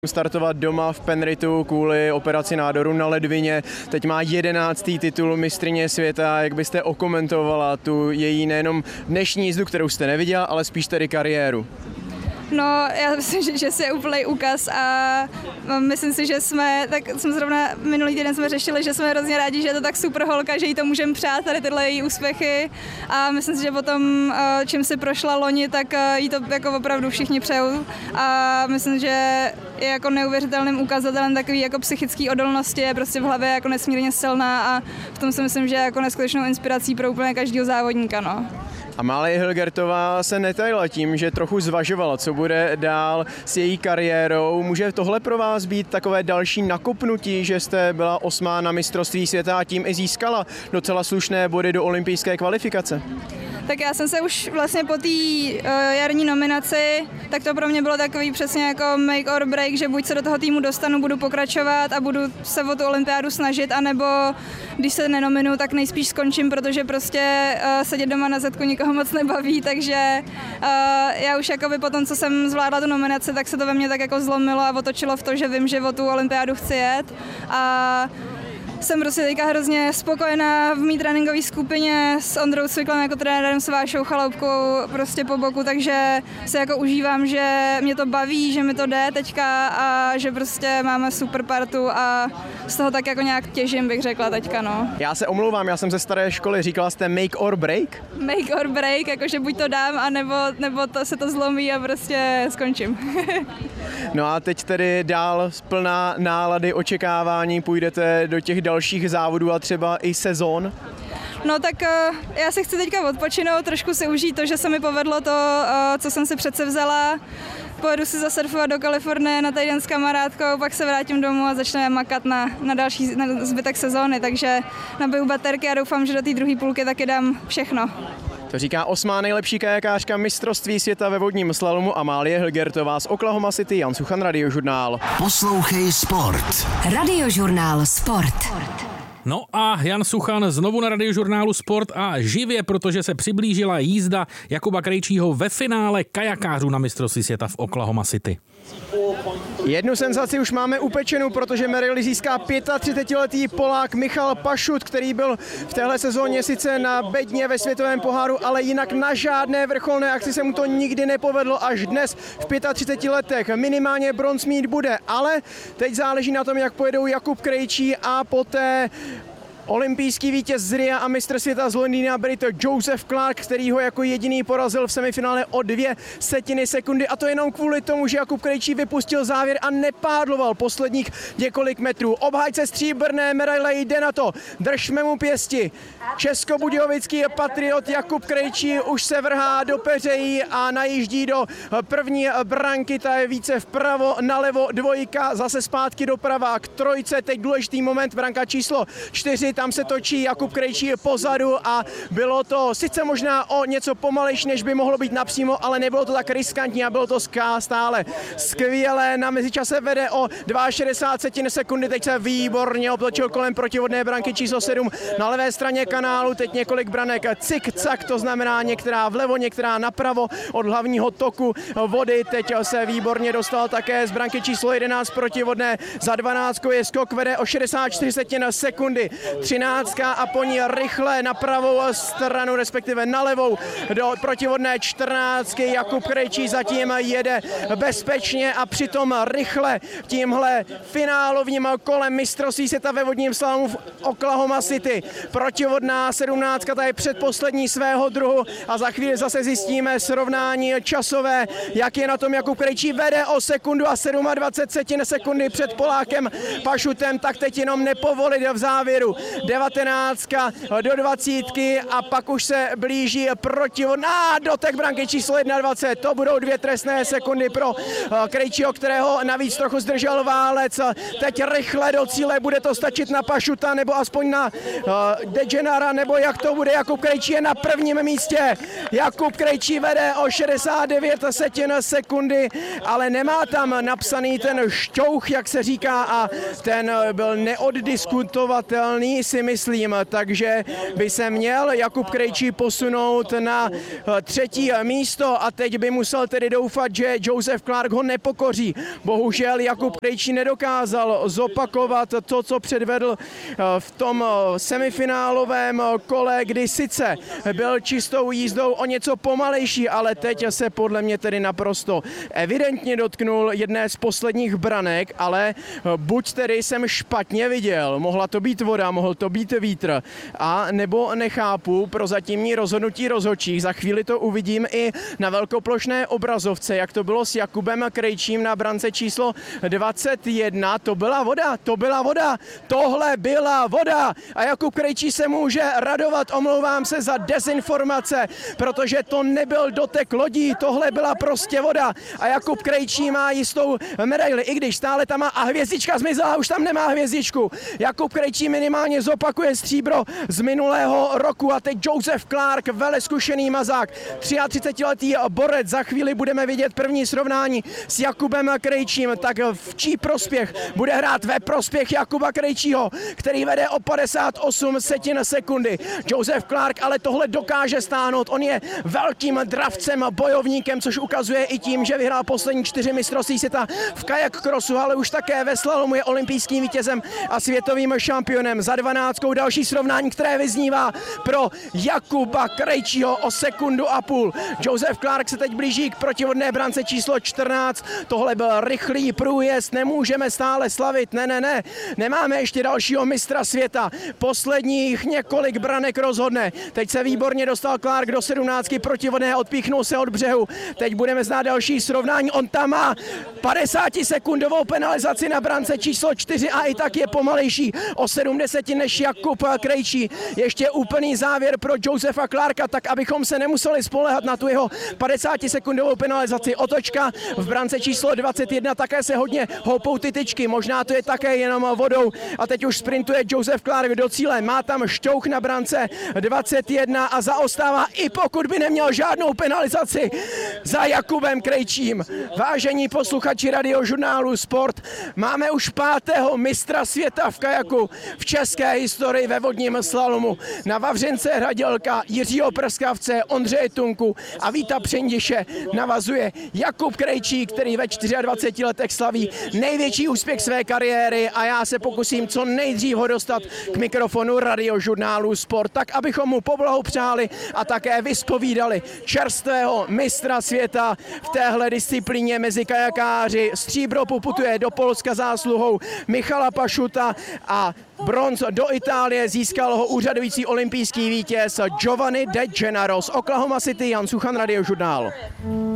Startovat doma v Penritu kvůli operaci nádoru na ledvině. Teď má 11. titul mistryně světa. Jak byste okomentovala tu její nejenom dnešní jízdu, kterou jste neviděla, ale spíš tedy kariéru? No, já myslím, že je úplný úkaz a myslím si, že jsme zrovna minulý týden jsme řešili, že jsme hrozně rádi, že je to tak super holka, že jí to můžeme přát, tady tyhle její úspěchy a myslím si, že potom, čím si prošla loni, tak jí to jako opravdu všichni přejou a myslím, že je jako neuvěřitelným ukazatelem takový jako psychický odolnosti, je prostě v hlavě jako nesmírně silná a v tom si myslím, že je jako neskutečnou inspirací pro úplně každého závodníka, no. Amálie Hilgertová se netajila tím, že trochu zvažovala, co bude dál s její kariérou. Může tohle pro vás být takové další nakopnutí, že jste byla 8. na mistrovství světa a tím i získala docela slušné body do olympijské kvalifikace? Tak já jsem se už vlastně po té jarní nominaci, tak to pro mě bylo takový přesně jako make or break, že buď se do toho týmu dostanu, budu pokračovat a budu se o tu olympiádu snažit, anebo když se nenominu, tak nejspíš skončím, protože prostě sedět doma na zadku nikoho moc nebaví, takže já už jakoby po tom, co jsem zvládla tu nominaci, tak se to ve mně tak jako zlomilo a otočilo v to, že vím, že o tu olympiádu chci jet a jsem prostě teďka hrozně spokojená v mý tréninkové skupině s Ondrou Cviklem jako trenérem, s Vášou Chaloupkou prostě po boku, takže se jako užívám, že mě to baví, že mi to jde teďka a že prostě máme super partu a z toho tak jako nějak těžím, bych řekla teďka, no. Já se omlouvám, já jsem ze staré školy, říkala jste make or break? Make or break, jakože buď to dám, nebo to se to zlomí a prostě skončím. No a teď tedy dál plná nálady, očekávání, půjdete do těch dalších závodů a třeba i sezon? No tak já si chci teďka odpočinout, trošku si užít to, že se mi povedlo to, co jsem si předsevzala. Pojedu si zasurfovat do Kalifornie na týden s kamarádkou, pak se vrátím domů a začneme makat na zbytek sezóny, takže nabiju baterky a doufám, že do té druhé půlky taky dám všechno. To říká 8. nejlepší kajakářka mistrovství světa ve vodním slalomu Amálie Hilgertová z Oklahoma City, Jan Suchan, Radiožurnál. Poslouchej sport. Radiožurnál Sport. No a Jan Suchan znovu na Radiožurnálu Sport a živě, protože se přiblížila jízda Jakuba Krejčího ve finále kajakářů na mistrovství světa v Oklahoma City. Jednu senzaci už máme upečenou, protože medaili získá 35-letý Polák Michal Pašut, který byl v téhle sezóně sice na bedně ve světovém poháru, ale jinak na žádné vrcholné akci se mu to nikdy nepovedlo až dnes v 35 letech. Minimálně bronz mít bude, ale teď záleží na tom, jak pojedou Jakub Krejčí a poté olympijský vítěz z Ria a mistr světa z Londýna Brit Joseph Clark, který ho jako jediný porazil v semifinále o 0,2 sekundy a to jenom kvůli tomu, že Jakub Krejčí vypustil závěr a nepádloval posledních několik metrů. Obhájce stříbrné medaile jde na to. Držme mu pěsti. Českobudějovický patriot Jakub Krejčí už se vrhá do peřejí a najíždí do první branky, ta je více vpravo, nalevo, dvojka, zase zpátky doprava k trojce, teď důležitý moment, branka číslo 4, tam se točí Jakub Krejčí pozadu a bylo to sice možná o něco pomalejší, než by mohlo být napřímo, ale nebylo to tak riskantní a bylo to stále skvělé. Na mezičase vede o 62 sekundy, teď se výborně obtočil kolem protivodné branky číslo 7 na levé straně kanálu, teď několik branek cik-cak, to znamená některá vlevo, některá napravo od hlavního toku vody. Teď se výborně dostal také z branky číslo 11 protivodné, za 12 je skok, vede o 64 sekundy. 13 a po ní rychle na pravou stranu, respektive na levou do protivodné 14. Jakub Krejčí zatím jede bezpečně a přitom rychle tímhle finálovým kolem mistrovství světa ve vodním slalomu v Oklahoma City. Protivodná 17, ta je předposlední svého druhu a za chvíli zase zjistíme srovnání časové, jak je na tom Jakub Krejčí, vede o sekundu a 27 sekundy před Polákem Pašutem, tak teď jenom nepovolit v závěru. 19 do 20 a pak už se blíží protivodná dotek branky číslo 21. To budou 2 trestné sekundy pro Krejčího, kterého navíc trochu zdržel válec. Teď rychle do cíle, bude to stačit na Pašuta nebo aspoň na Degenara, nebo jak to bude. Jakub Krejčí je na prvním místě. Jakub Krejčí vede o 69 sekundy, ale nemá tam napsaný ten šťouch, jak se říká, a ten byl neoddiskutovatelný. ani si myslím, takže by se měl Jakub Krejčí posunout na 3. místo a teď by musel tedy doufat, že Joseph Clark ho nepokoří. Bohužel Jakub Krejčí nedokázal zopakovat to, co předvedl v tom semifinálovém kole, kdy sice byl čistou jízdou o něco pomalejší, ale teď se podle mě tedy naprosto evidentně dotknul jedné z posledních branek, ale buď tedy jsem špatně viděl, mohla to být voda, mohl to být vítr, a nebo nechápu prozatímní rozhodnutí rozhodčích. Za chvíli to uvidím i na velkoplošné obrazovce, jak to bylo s Jakubem Krejčím na brance číslo 21. To byla voda, tohle byla voda a Jakub Krejčí se může radovat, omlouvám se za dezinformace, protože to nebyl dotek lodí, tohle byla prostě voda a Jakub Krejčí má jistou medaili, i když stále tam má a hvězdička zmizela, už tam nemá hvězdičku. Jakub Krejčí minimálně zopakuje stříbro z minulého roku a teď Joseph Clark, veleskušený mazák, 33letý borec, za chvíli budeme vidět první srovnání s Jakubem Krejčím, tak v čí prospěch bude hrát? Ve prospěch Jakuba Krejčího, který vede o 58 sekundy. Joseph Clark ale tohle dokáže stáhnout, on je velkým dravcem, bojovníkem, což ukazuje i tím, že vyhrál poslední 4 mistrovství světa v kajak crossu, ale už také ve slalomu je olympijským vítězem a světovým šampionem. Za 12 další srovnání, které vyznívá pro Jakuba Krejčího o 1,5 sekundy. Joseph Clark se teď blíží k protivodné brance číslo 14. Tohle byl rychlý průjezd, nemůžeme stále slavit, ne, nemáme ještě dalšího mistra světa. Posledních několik branek rozhodne. Teď se výborně dostal Clark do 17 protivodné, odpíchnul se od břehu. Teď budeme znát další srovnání, on tam má 50-sekundovou penalizaci na brance číslo 4 a i tak je pomalejší o 70 než Jakub Krejčí. Ještě úplný závěr pro Josepha Clarka, tak abychom se nemuseli spoléhat na tu jeho 50-sekundovou penalizaci. Otočka v brance číslo 21, také se hodně houpou ty tyčky, možná to je také jenom vodou a teď už sprintuje Joseph Clark do cíle, má tam šťouch na brance 21 a zaostává, i pokud by neměl žádnou penalizaci za Jakubem Krejčím. Vážení posluchači Radiožurnálu Sport, máme už 5. mistra světa v kajaku v české historii ve vodním slalomu. Na Vavřince Hradělka, Jiřího Prskavce, Ondřeje Tunku a Víta Přendiše navazuje Jakub Krejčí, který ve 24 letech slaví největší úspěch své kariéry a já se pokusím co nejdřív ho dostat k mikrofonu Radiožurnálu Sport, tak abychom mu poblahopřáli a také vyspovídali čerstvého mistra světa v téhle disciplíně mezi kajakáři. Stříbro poputuje do Polska zásluhou Michala Pašuta a bronz do Itálie získal ho úřadující olympijský vítěz Giovanni De Gennaro z Oklahoma City. Jan Suchan, Radiožurnál.